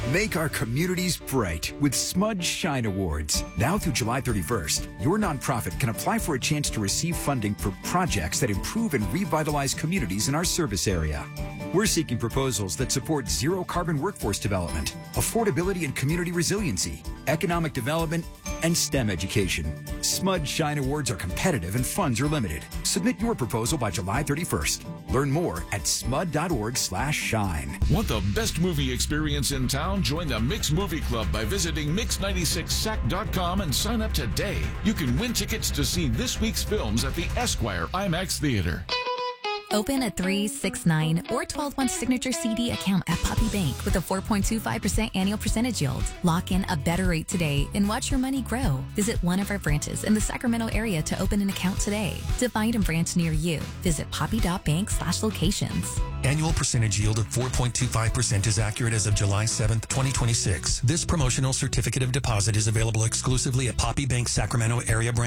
Make our communities bright with Smudge Shine Awards. Now through July 31st, your nonprofit can apply for a chance to receive funding for projects that improve and revitalize communities in our service area. We're seeking proposals that support zero carbon workforce development, affordability and community resiliency, economic development, and STEM education. Smudge Shine Awards are competitive and funds are limited. Submit your proposal by July 31st. Learn more at smud.org/shine. Want the best movie experience in town? Join the Mix Movie Club by visiting mix96sac.com and sign up today. You can win tickets to see this week's films at the Esquire IMAX Theater. Open a 3, 6, 9, or 12-month signature CD account at Poppy Bank with a 4.25% annual percentage yield. Lock in a better rate today and watch your money grow. Visit one of our branches in the Sacramento area to open an account today. To find a branch near you, visit poppy.bank/locations. Annual percentage yield of 4.25% is accurate as of July 7th, 2026. This promotional certificate of deposit is available exclusively at Poppy Bank Sacramento area branch.